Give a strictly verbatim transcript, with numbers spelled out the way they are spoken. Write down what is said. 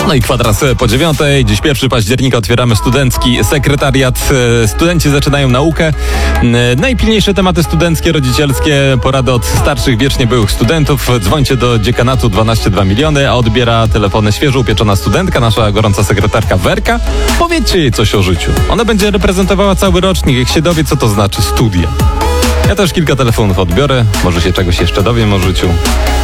No i kwadras po dziewiątej. Dziś pierwszego października otwieramy studencki sekretariat. Studenci zaczynają naukę. Najpilniejsze tematy studenckie, rodzicielskie, porady od starszych, wiecznie byłych studentów. Dzwońcie do dziekanatu dwanaście dwa miliony, a odbiera telefony świeżo upieczona studentka, nasza gorąca sekretarka Werka. Powiedzcie jej coś o życiu. Ona będzie reprezentowała cały rocznik, jak się dowie, co to znaczy studia. Ja też kilka telefonów odbiorę, może się czegoś jeszcze dowiem o życiu.